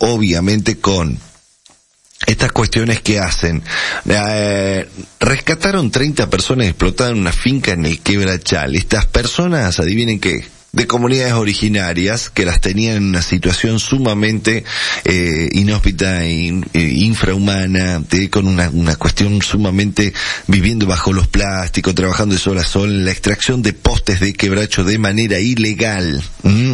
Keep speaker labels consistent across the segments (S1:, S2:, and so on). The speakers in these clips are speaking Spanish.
S1: obviamente con estas cuestiones que hacen. Rescataron 30 personas explotadas en una finca en el Quebrachal. Estas personas, adivinen qué, de comunidades originarias que las tenían en una situación sumamente inhóspita e infrahumana, con una cuestión sumamente viviendo bajo los plásticos, trabajando de sol a sol en la extracción de postes de quebracho de manera ilegal.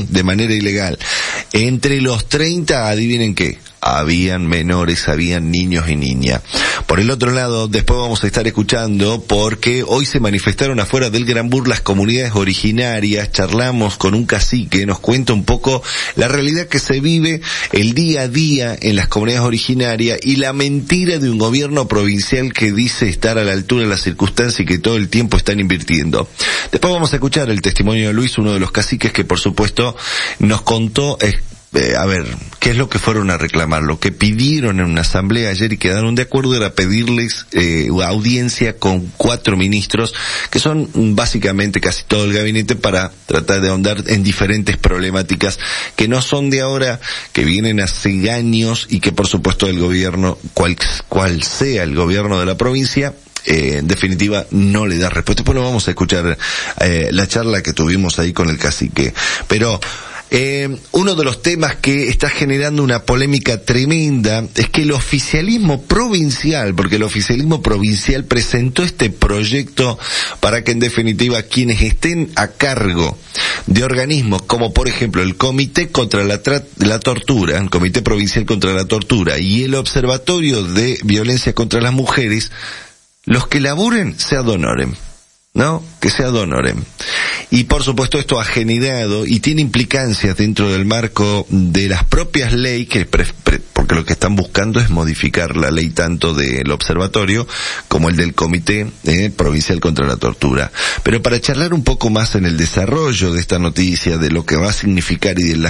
S1: Entre los 30, adivinen qué, habían menores, habían niños y niñas. Por el otro lado, después vamos a estar escuchando, porque hoy se manifestaron afuera del Gran Bur las comunidades originarias. Charlamos con un cacique, nos cuenta un poco la realidad que se vive el día a día en las comunidades originarias y la mentira de un gobierno provincial que dice estar a la altura de las circunstancias y que todo el tiempo están invirtiendo. Después vamos a escuchar el testimonio de Luis, uno de los caciques que por supuesto nos contó qué es lo que fueron a reclamar. Lo que pidieron en una asamblea ayer y quedaron de acuerdo era pedirles audiencia con 4 ministros, que son básicamente casi todo el gabinete, para tratar de ahondar en diferentes problemáticas que no son de ahora, que vienen hace años y que por supuesto el gobierno, cual sea el gobierno de la provincia, en definitiva no le da respuesta. Pues lo vamos a escuchar la charla que tuvimos ahí con el cacique. Pero uno de los temas que está generando una polémica tremenda es que el oficialismo provincial, porque el oficialismo provincial presentó este proyecto para que en definitiva quienes estén a cargo de organismos como por ejemplo el Comité contra la Tortura, el Comité Provincial contra la Tortura y el Observatorio de Violencia contra las Mujeres, los que laburen se ad honorem, ¿no? Que sea ad honorem. Y por supuesto esto ha generado y tiene implicancias dentro del marco de las propias leyes, porque lo que están buscando es modificar la ley tanto del observatorio como el del Comité Provincial contra la Tortura. Pero para charlar un poco más en el desarrollo de esta noticia, de lo que va a significar y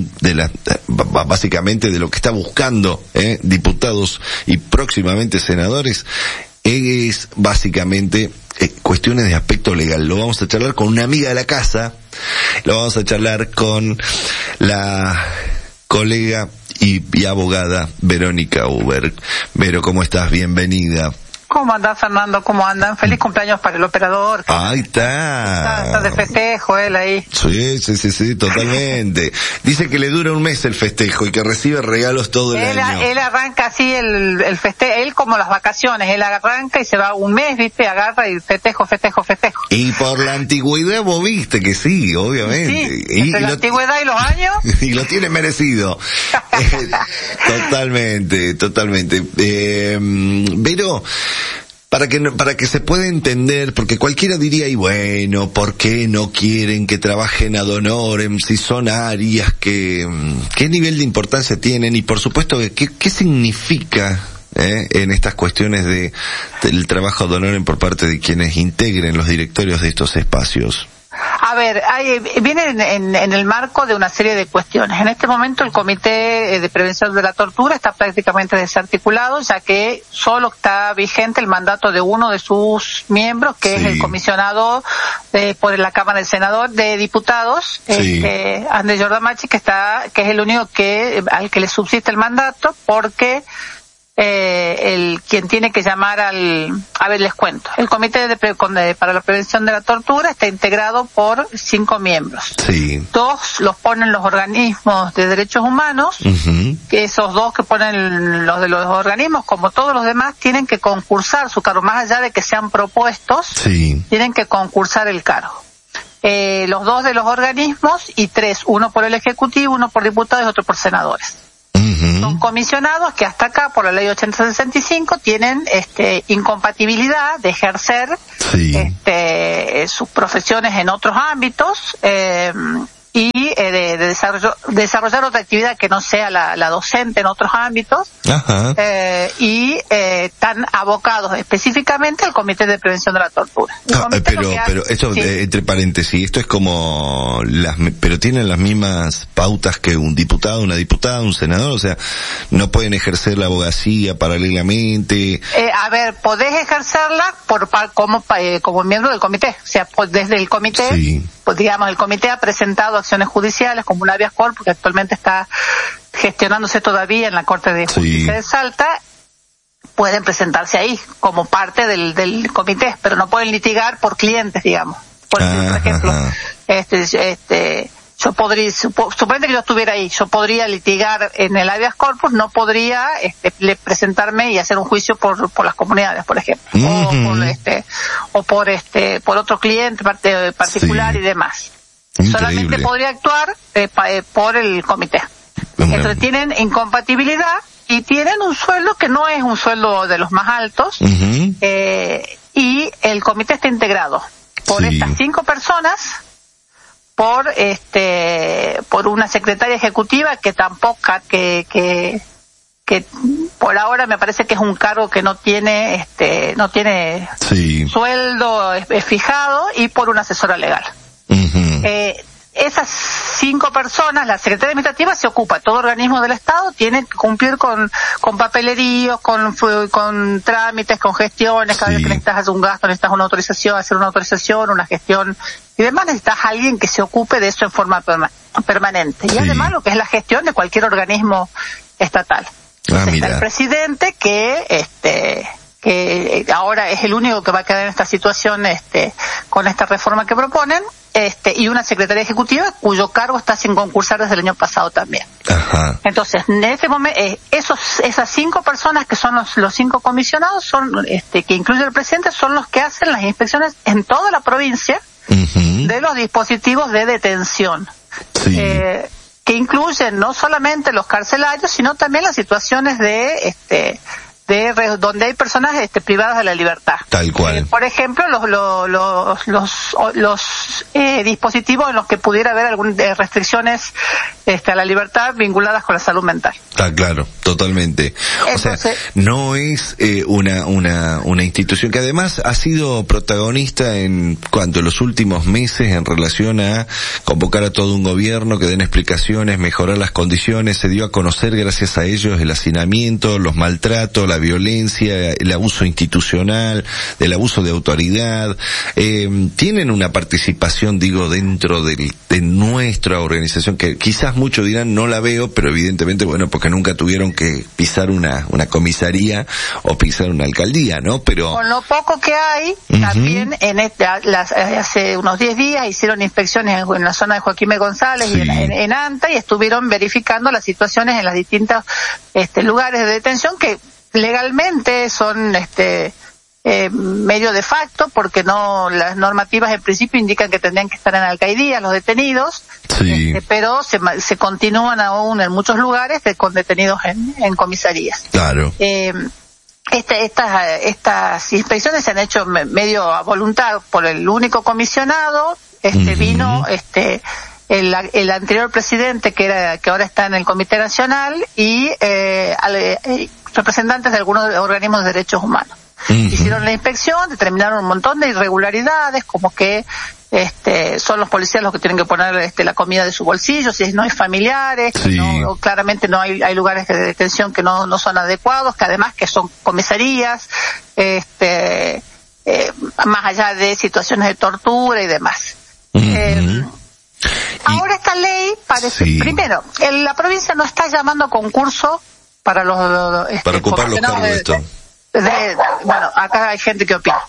S1: básicamente de lo que está buscando diputados y próximamente senadores, es básicamente cuestiones de aspecto legal. Lo vamos a charlar con una amiga de la casa, lo vamos a charlar con la colega y abogada Verónica Uber. Vero, ¿cómo estás? Bienvenida.
S2: ¿Cómo andan, Fernando? ¿Cómo andan? Feliz cumpleaños para el operador.
S1: Ahí está.
S2: Está de festejo él ahí.
S1: Sí, totalmente. Dice que le dura un mes el festejo y que recibe regalos todo el año.
S2: Él arranca así el festejo, él como las vacaciones, él arranca y se va un mes, ¿viste? Agarra y festejo.
S1: Y por la antigüedad vos viste que sí, obviamente.
S2: Sí, entre la antigüedad y los años.
S1: Y lo tiene merecido. Totalmente. Pero para que se pueda entender, porque cualquiera diría, y bueno, ¿por qué no quieren que trabajen ad honorem si son áreas qué nivel de importancia tienen? Y por supuesto, ¿qué significa en estas cuestiones del trabajo ad honorem por parte de quienes integren los directorios de estos espacios?
S2: A ver, viene en el marco de una serie de cuestiones. En este momento el Comité de Prevención de la Tortura está prácticamente desarticulado, ya que solo está vigente el mandato de uno de sus miembros, que es el comisionado por la Cámara del Senador de Diputados, Andrés Jordamachi, que es el único al que le subsiste el mandato, porque quien tiene que llamar les cuento. El Comité para la Prevención de la Tortura está integrado por 5 miembros. Sí. 2 los ponen los organismos de derechos humanos, que esos 2 que ponen los de los organismos, como todos los demás, tienen que concursar su cargo, más allá de que sean propuestos, tienen que concursar el cargo. Los 2 de los organismos y 3, uno por el Ejecutivo, uno por diputados y otro por senadores. Son comisionados que hasta acá, por la ley 8065, tienen incompatibilidad de ejercer sus profesiones en otros ámbitos y de desarrollar otra actividad que no sea la docente en otros ámbitos. Y están abocados específicamente al Comité de Prevención de la Tortura.
S1: Pero esto, entre paréntesis, esto es como pero tienen las mismas pautas que un diputado, una diputada, un senador, o sea, no pueden ejercer la abogacía paralelamente.
S2: Podés ejercerla como miembro del comité, o sea, desde el comité, pues digamos, el comité ha presentado acciones judiciales como un habeas corpus, que actualmente está gestionándose todavía en la Corte de Justicia de Salta, pueden presentarse ahí como parte del comité, pero no pueden litigar por clientes, digamos. Por ejemplo, yo podría, suponete que yo estuviera ahí, yo podría litigar en el habeas corpus, no podría presentarme y hacer un juicio por las comunidades, por ejemplo, o por otro cliente particular y demás.
S1: Increíble.
S2: Solamente podría actuar por el comité. Entonces tienen incompatibilidad y tienen un sueldo que no es un sueldo de los más altos, y el comité está integrado por estas 5 personas, por una secretaria ejecutiva que tampoco, que por ahora me parece que es un cargo que no tiene sueldo fijado, y por una asesora legal. Esas 5 personas, la secretaria administrativa se ocupa, todo organismo del Estado tiene que cumplir con papeleríos, con trámites, con gestiones, cada vez que necesitas hacer un gasto, necesitas una autorización, hacer una autorización, una gestión, y demás necesitas a alguien que se ocupe de eso en forma permanente. Y además lo que es la gestión de cualquier organismo estatal. Está el presidente que ahora es el único que va a quedar en esta situación con esta reforma que proponen, y una secretaria ejecutiva cuyo cargo está sin concursar desde el año pasado también. Entonces, en este momento, esas 5 personas que son los 5 comisionados, son que incluye el presidente, son los que hacen las inspecciones en toda la provincia de los dispositivos de detención. Que incluyen no solamente los carcelarios, sino también las situaciones donde hay personas privadas de la libertad.
S1: Tal cual.
S2: Por ejemplo, los dispositivos en los que pudiera haber algunas restricciones a la libertad vinculadas con la salud mental. Está
S1: claro, totalmente. Entonces, o sea, no es una institución que además ha sido protagonista en los últimos meses en relación a convocar a todo un gobierno que den explicaciones, mejorar las condiciones. Se dio a conocer gracias a ellos el hacinamiento, los maltratos, la violencia, el abuso institucional, el abuso de autoridad. Tienen una participación, digo, dentro de nuestra organización, que quizás muchos dirán no la veo, pero evidentemente, bueno, porque nunca tuvieron que pisar una comisaría o pisar una alcaldía, ¿no? Pero
S2: con lo poco que hay, también hace unos 10 días hicieron inspecciones en la zona de Joaquín B. González y en Anta, y estuvieron verificando las situaciones en las distintas lugares de detención que legalmente son medio de facto, porque las normativas en principio indican que tendrían que estar en alcaldías los detenidos, pero se continúan aún en muchos lugares con detenidos en comisarías. Claro. Estas inspecciones se han hecho medio a voluntad por el único comisionado. Vino el anterior presidente que ahora está en el Comité Nacional, y representantes de algunos organismos de derechos humanos. Hicieron la inspección, determinaron un montón de irregularidades, como que son los policías los que tienen que poner la comida de su bolsillo, si no hay familiares, claramente no hay lugares de detención que no son adecuados, que además que son comisarías, más allá de situaciones de tortura y demás. Ahora esta ley parece, primero, la provincia no está llamando a concurso para para ocupar los cargos de esto. Bueno, acá hay gente que opina.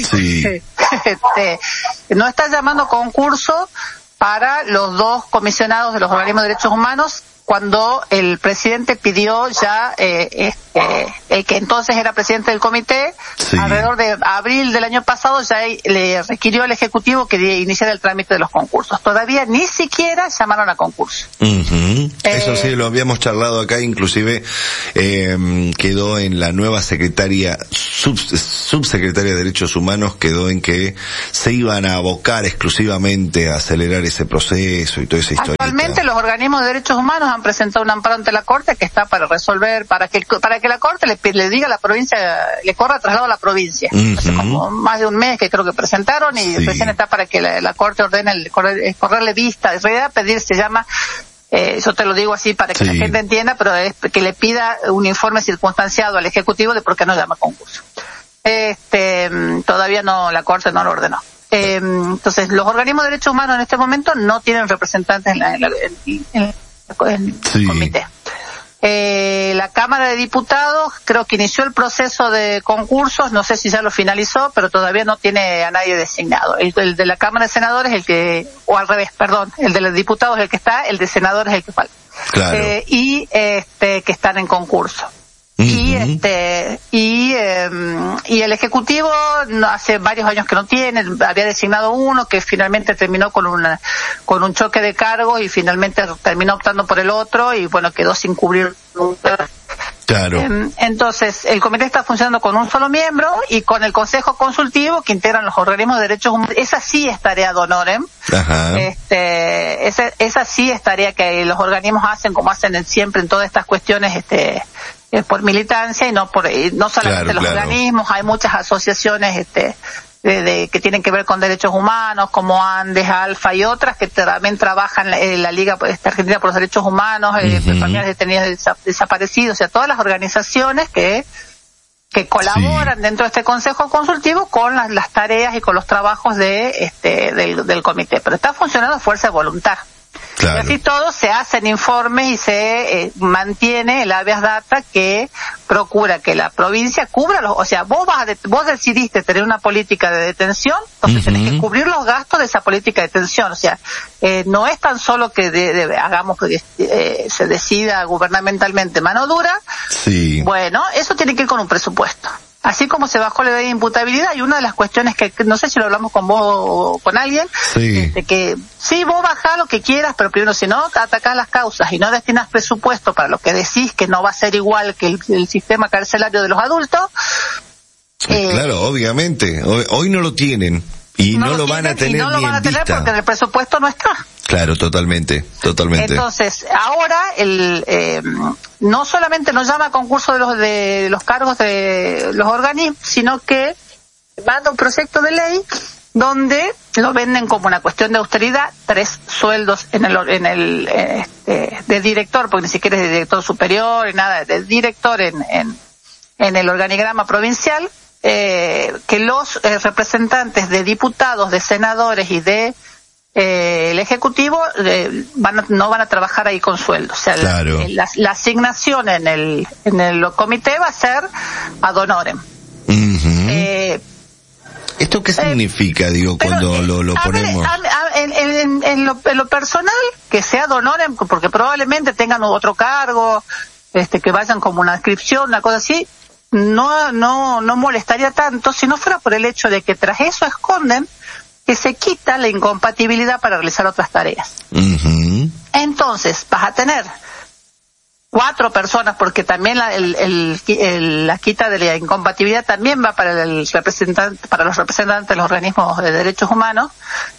S2: No está llamando concurso para los 2 comisionados de los organismos de derechos humanos, cuando el presidente pidió ya, el que entonces era presidente del comité, alrededor de abril del año pasado, ya le requirió al Ejecutivo que iniciara el trámite de los concursos. Todavía ni siquiera llamaron a concurso.
S1: Eso sí, lo habíamos charlado acá, inclusive quedó en la nueva secretaria, subsecretaria de Derechos Humanos, quedó en que se iban a abocar exclusivamente a acelerar ese proceso y toda esa historia.
S2: Actualmente los organismos de derechos humanos han presentado un amparo ante la Corte que está para resolver, para que la Corte le diga a la provincia, le corra traslado a la provincia. Hace como más de un mes que creo que presentaron, y recién está para que la Corte ordene correrle vista. En realidad pedir se llama, yo te lo digo así para que la gente entienda, pero es que le pida un informe circunstanciado al Ejecutivo de por qué no llama concurso. Todavía no, la Corte no lo ordenó. Entonces, los organismos de derechos humanos en este momento no tienen representantes en el comité. La Cámara de Diputados creo que inició el proceso de concursos, no sé si ya lo finalizó, pero todavía no tiene a nadie designado. El de la Cámara de Senadores es el que, o al revés, perdón, el de los diputados es el que está, el de senadores es el que falta.
S1: Claro.
S2: Que están en concurso. Y el Ejecutivo hace varios años que no tiene, había designado uno que finalmente terminó con un choque de cargos y finalmente terminó optando por el otro y bueno, quedó sin cubrir.
S1: Claro.
S2: Entonces, el comité está funcionando con un solo miembro y con el Consejo Consultivo que integran los organismos de derechos humanos. Esa sí es tarea de honorem.
S1: Ajá.
S2: Esa sí es tarea que los organismos hacen como hacen siempre en todas estas cuestiones, por militancia y no solamente los organismos, hay muchas asociaciones que tienen que ver con derechos humanos como Andes, Alfa y otras que también trabajan en la Liga Argentina por los Derechos Humanos, familiares detenidos desaparecidos, o sea, todas las organizaciones que colaboran dentro de este Consejo Consultivo con las tareas y con los trabajos del comité, pero está funcionando a fuerza de voluntad. Claro. Y así todo se hacen informes y se mantiene el habeas data que procura que la provincia cubra o sea, vos decidiste tener una política de detención, entonces tenés que cubrir los gastos de esa política de detención, o sea, no es tan solo que hagamos que se decida gubernamentalmente mano dura. Sí. Bueno, eso tiene que ir con un presupuesto. Así como se bajó la ley de imputabilidad, y una de las cuestiones que no sé si lo hablamos con vos o con alguien, que sí, vos bajás lo que quieras, pero primero si no atacás las causas y no destinas presupuesto para lo que decís que no va a ser igual que el sistema carcelario de los adultos.
S1: Claro, obviamente, hoy no lo tienen y no lo van a tener,
S2: no lo van a tener porque el presupuesto no está.
S1: Claro, totalmente.
S2: Entonces, ahora no solamente nos llama a concurso de los cargos de los organismos, sino que manda un proyecto de ley donde lo venden como una cuestión de austeridad, 3 sueldos de director, porque ni siquiera es de director superior, nada, de director en el organigrama provincial, que los representantes de diputados, de senadores y de el Ejecutivo no van a trabajar ahí con sueldo, o sea, claro. la asignación en el comité va a ser ad honorem.
S1: ¿Esto qué significa, cuando lo ponemos?
S2: En lo personal, que sea ad honorem, porque probablemente tengan otro cargo, que vayan como una inscripción, una cosa así, no molestaría tanto si no fuera por el hecho de que tras eso esconden que se quita la incompatibilidad para realizar otras tareas. Entonces, vas a tener 4 personas, porque también la quita de la incompatibilidad también va para los representantes de los organismos de derechos humanos,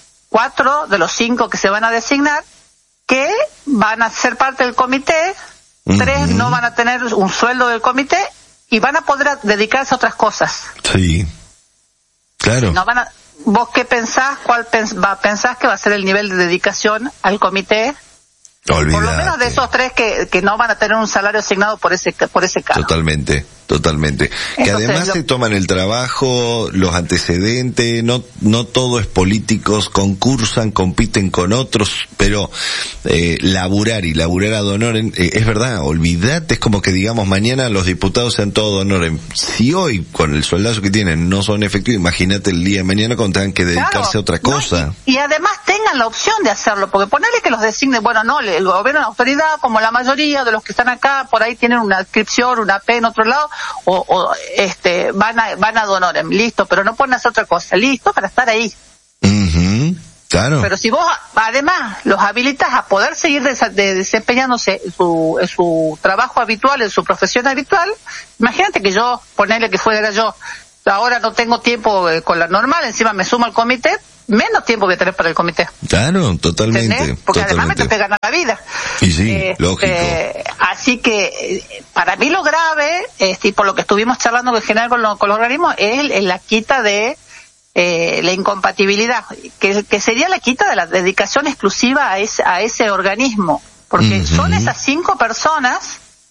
S2: 4 de los 5 que se van a designar, que van a ser parte del comité, 3 no van a tener un sueldo del comité y van a poder dedicarse a otras cosas.
S1: Sí, claro.
S2: No van a... ¿Vos qué pensás? ¿Pensás que va a ser el nivel de dedicación al comité?
S1: Olvidate.
S2: Por lo menos de esos 3 que no van a tener un salario asignado por ese cargo.
S1: Totalmente. Entonces, que además se toman el trabajo, los antecedentes, no todo es políticos, concursan, compiten con otros, pero laburar ad honorem, es verdad, olvidate, es como que digamos mañana los diputados sean todos ad honorem. Si hoy con el sueldazo que tienen no son efectivos, imagínate el día de mañana cuando tengan que dedicarse a otra cosa.
S2: Y además tengan la opción de hacerlo, porque ponerle que los designe, el gobierno de la autoridad, como la mayoría de los que están acá, por ahí tienen una inscripción, una P en otro lado, van a ad honorem, listo, pero no pueden hacer otra cosa, listo, para estar ahí.
S1: Claro.
S2: Pero si vos además los habilitas a poder seguir desempeñándose en su trabajo habitual, en su profesión habitual, imagínate que ponerle que fuera yo, ahora no tengo tiempo con la normal, encima me sumo al comité, menos tiempo voy a tener para el comité.
S1: Claro, totalmente.
S2: ¿Entendés? Porque además me tengo que ganar la vida.
S1: Y sí, lógico.
S2: Así que, para mí lo grave, y por lo que estuvimos charlando en general con los organismos, es la quita de la incompatibilidad, que sería la quita de la dedicación exclusiva a ese organismo. Porque son esas 5 personas,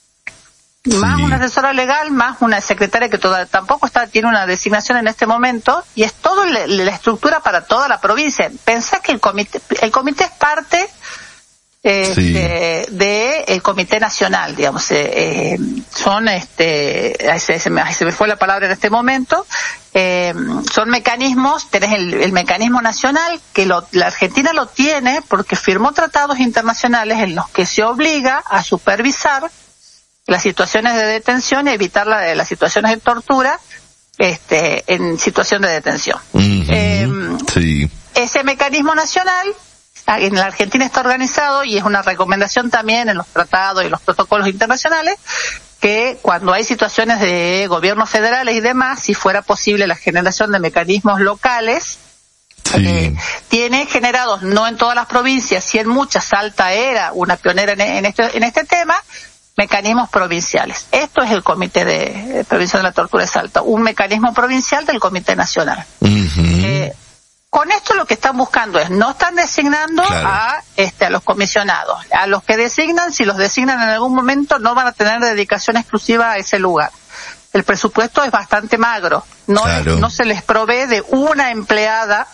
S2: más una asesora legal, más una secretaria que tampoco tiene una designación en este momento, y es toda la estructura para toda la provincia. Pensá que el comité es parte de el Comité Nacional, digamos, son se me fue la palabra en este momento, son mecanismos, tenés el mecanismo nacional que la Argentina lo tiene porque firmó tratados internacionales en los que se obliga a supervisar las situaciones de detención y evitar las situaciones de tortura en situación de detención.
S1: Sí.
S2: Ese mecanismo nacional en la Argentina está organizado y es una recomendación también en los tratados y los protocolos internacionales que cuando hay situaciones de gobiernos federales y demás, si fuera posible la generación de mecanismos locales, tiene generados, no en todas las provincias, sí en muchas. Salta era una pionera en este tema, mecanismos provinciales. Esto es el Comité de Prevención de la Tortura de Salta, un mecanismo provincial del Comité Nacional. Con esto lo que están buscando es, no están designando a los comisionados. A los que designan, si los designan en algún momento, no van a tener dedicación exclusiva a ese lugar. El presupuesto es bastante magro. No se les provee de una empleada,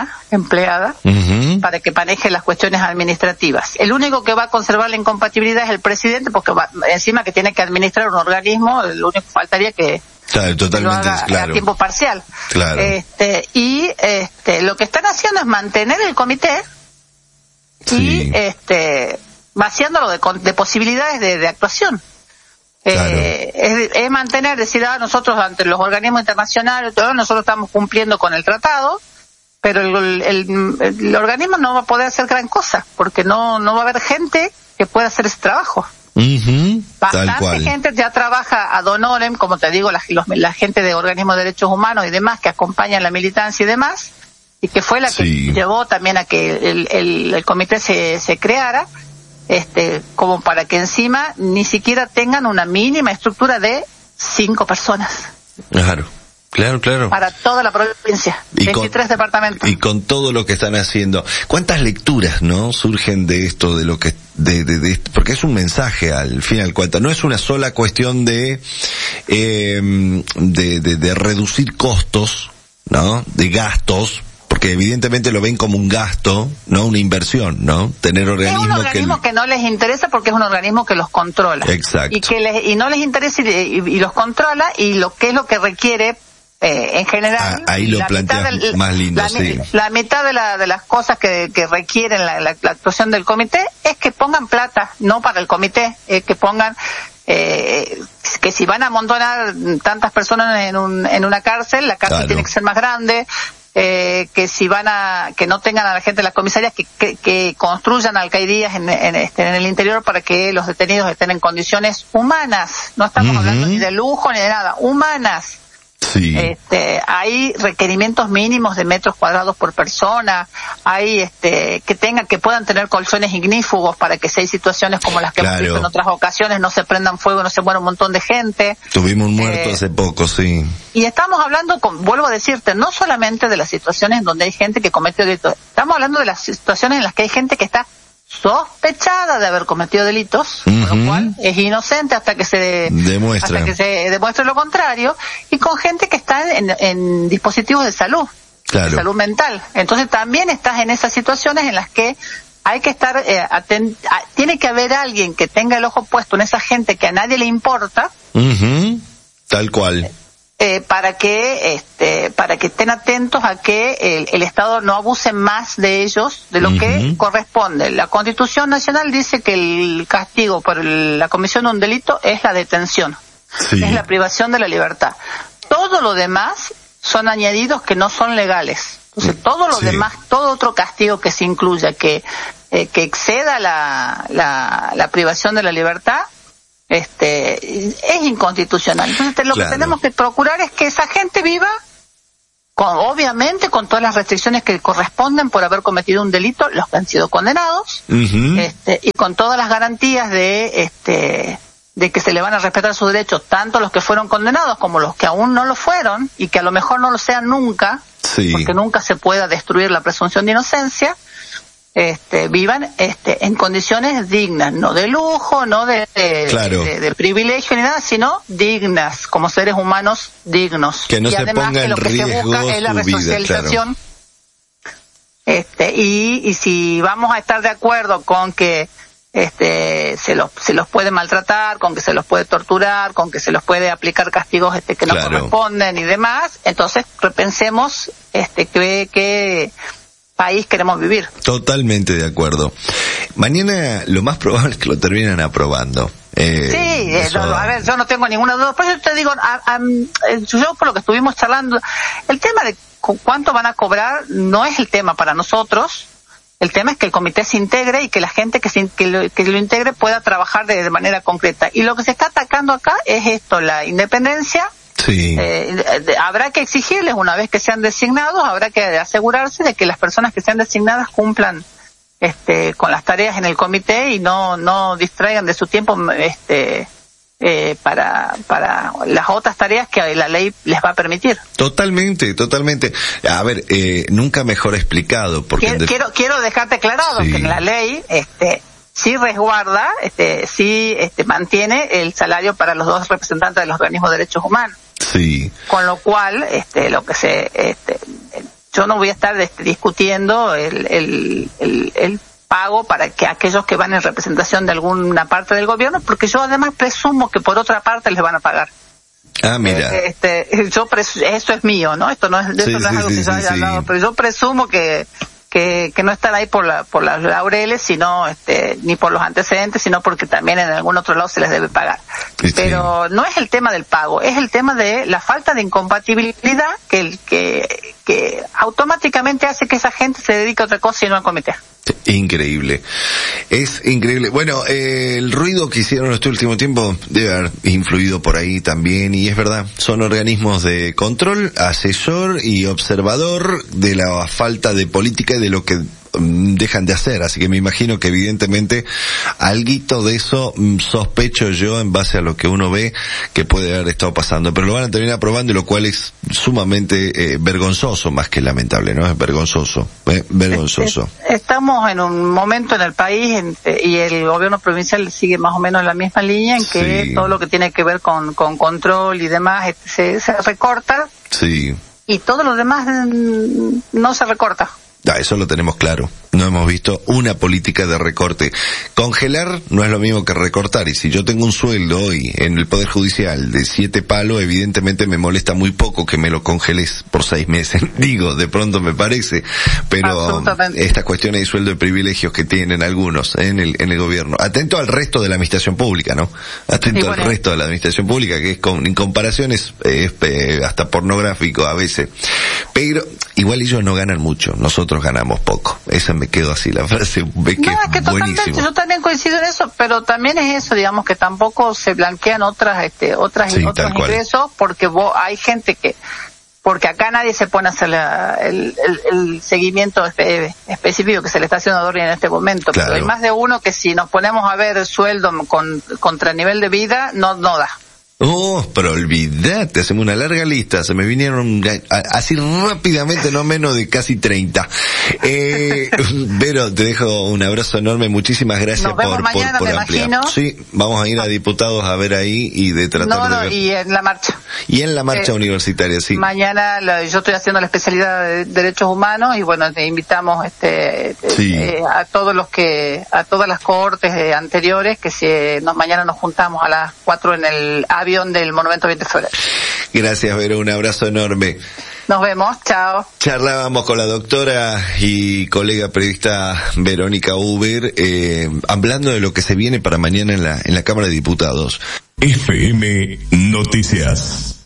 S2: para que maneje las cuestiones administrativas. El único que va a conservar la incompatibilidad es el presidente, porque encima que tiene que administrar un organismo, lo único que faltaría que
S1: totalmente,
S2: lo haga a tiempo parcial. Lo que están haciendo es mantener el comité y vaciándlo de posibilidades de actuación. Es mantener, decir, nosotros ante los organismos internacionales, nosotros estamos cumpliendo con el tratado, pero el organismo no va a poder hacer gran cosa, porque no va a haber gente que pueda hacer ese trabajo. Bastante gente ya trabaja ad honorem, como te digo, la gente de organismos de derechos humanos y demás que acompañan la militancia y demás, y que fue la que llevó también a que el comité se creara, como para que encima ni siquiera tengan una mínima estructura de 5 personas.
S1: Claro.
S2: Para toda la provincia, 23 departamentos.
S1: Y con todo lo que están haciendo. ¿Cuántas lecturas, no, surgen de esto, de lo que, porque es un mensaje al fin y al cabo. No es una sola cuestión de reducir costos, ¿no? De gastos, porque evidentemente lo ven como un gasto, no una inversión, ¿no? Tener organismos. Es un
S2: organismo que no les interesa porque es un organismo que los controla.
S1: Exacto.
S2: Y no les interesa y los controla, y lo que requiere en general.
S1: Ahí lo planteas más lindo,
S2: La mitad de las cosas que requieren la actuación del comité es que pongan plata, no para el comité, que pongan que si van a amontonar tantas personas en una cárcel, la cárcel tiene que ser más grande. Que si que no tengan a la gente en las comisarias, que construyan alcaldías en el interior para que los detenidos estén en condiciones humanas. No estamos hablando ni de lujo ni de nada, humanas. Hay requerimientos mínimos de metros cuadrados por persona, hay que puedan tener colchones ignífugos para que si hay situaciones como las que hemos visto en otras ocasiones, no se prendan fuego, no se muera un montón de gente.
S1: Tuvimos un muerto hace poco,
S2: y estamos hablando, vuelvo a decirte, no solamente de las situaciones en donde hay gente que cometió delitos, estamos hablando de las situaciones en las que hay gente que está sospechada de haber cometido delitos, con lo cual es inocente hasta que se demuestre lo contrario, y con gente que está en dispositivos de salud, de salud mental. Entonces también estás en esas situaciones en las que hay que estar tiene que haber alguien que tenga el ojo puesto en esa gente que a nadie le importa,
S1: tal cual.
S2: Para que estén atentos a que el Estado no abuse más de ellos de lo que corresponde. La Constitución Nacional dice que el castigo por la comisión de un delito es la detención, es la privación de la libertad. Todo lo demás son añadidos que no son legales. Entonces todo lo demás, todo otro castigo que se incluya que exceda la privación de la libertad, es inconstitucional. Entonces lo que tenemos que procurar es que esa gente viva obviamente con todas las restricciones que corresponden por haber cometido un delito, los que han sido condenados, y con todas las garantías de que se le van a respetar sus derechos, tanto los que fueron condenados como los que aún no lo fueron y que a lo mejor no lo sean nunca, porque nunca se pueda destruir la presunción de inocencia. Vivan en condiciones dignas, no de lujo, no de privilegio ni nada, sino dignas, como seres humanos dignos.
S1: Que no se ponga en riesgo
S2: es la resocialización, Y si vamos a estar de acuerdo con que se los puede maltratar, con que se los puede torturar, con que se los puede aplicar castigos que no corresponden y demás, entonces repensemos qué país queremos vivir.
S1: Totalmente de acuerdo. Mañana lo más probable es que lo terminen aprobando.
S2: A ver, yo no tengo ninguna duda. Por eso te digo, yo por lo que estuvimos charlando, el tema de cuánto van a cobrar no es el tema para nosotros. El tema es que el comité se integre y que la gente que lo integre pueda trabajar de manera concreta. Y lo que se está atacando acá es esto, la independencia.
S1: Sí.
S2: Habrá que exigirles, una vez que sean designados, habrá que asegurarse de que las personas que sean designadas cumplan con las tareas en el comité y no distraigan de su tiempo para las otras tareas que la ley les va a permitir.
S1: Totalmente. A ver, nunca mejor explicado, porque
S2: quiero dejarte aclarado que en la ley sí resguarda, sí mantiene el salario para los dos representantes de los organismos de derechos humanos.
S1: Sí.
S2: Con lo cual, lo que yo no voy a estar discutiendo el pago para que aquellos que van en representación de alguna parte del gobierno, porque yo además presumo que por otra parte les van a pagar.
S1: Ah, mira.
S2: Eso es mío, ¿no? Esto no es algo que yo haya hablado, pero yo presumo que no están ahí por las laureles, sino ni por los antecedentes, sino porque también en algún otro lado se les debe pagar. Sí. Pero no es el tema del pago, es el tema de la falta de incompatibilidad que automáticamente hace que esa gente se dedique a otra cosa y no al comité.
S1: Increíble. Es increíble. Bueno, el ruido que hicieron este último tiempo debe haber influido por ahí también, y es verdad, son organismos de control, asesor y observador de la falta de política y de lo que dejan de hacer, así que me imagino que evidentemente alguito de eso sospecho yo en base a lo que uno ve que puede haber estado pasando, pero lo van a terminar aprobando, lo cual es sumamente vergonzoso, más que lamentable, ¿no? Es vergonzoso.
S2: Estamos en un momento en el país y el gobierno provincial sigue más o menos en la misma línea en que todo lo que tiene que ver con control y demás se recorta.
S1: Sí.
S2: Y todo lo demás no se recorta.
S1: Eso lo tenemos claro. No hemos visto una política de recorte. Congelar no es lo mismo que recortar, y si yo tengo un sueldo hoy en el Poder Judicial de 7 palos, evidentemente me molesta muy poco que me lo congeles por 6 meses. Digo, de pronto me parece, pero estas cuestiones de sueldo de privilegios que tienen algunos en el gobierno. Atento al resto de la administración pública, ¿no? Al resto de la administración pública, que es en comparaciones hasta pornográfico a veces. Pero igual ellos no ganan mucho, nosotros ganamos poco. Esa me quedó así la frase, ve que
S2: es buenísimo. Yo también coincido en eso, pero también es eso, digamos, que tampoco se blanquean otros ingresos, porque hay gente porque acá nadie se pone a hacer el seguimiento específico que se le está haciendo a Doria en este momento, claro. Pero hay más de uno que si nos ponemos a ver sueldo contra nivel de vida, no da.
S1: Pero olvidate, hacemos una larga lista, se me vinieron así rápidamente, no menos de casi 30. Vero, te dejo un abrazo enorme, muchísimas gracias por ampliar. Imagino. Sí, vamos a ir a diputados a ver ahí y de tratar de ver.
S2: Y en la marcha.
S1: Y en la marcha universitaria, sí.
S2: Mañana yo estoy haciendo la especialidad de Derechos Humanos y bueno, te invitamos a todas las cohortes anteriores que mañana nos juntamos a las 4 en el avión del Monumento 20 de Febrero.
S1: Gracias, Vero, un abrazo enorme.
S2: Nos vemos, chao.
S1: Charlábamos con la doctora y colega periodista Verónica Huber, hablando de lo que se viene para mañana en la Cámara de Diputados.
S3: FM Noticias.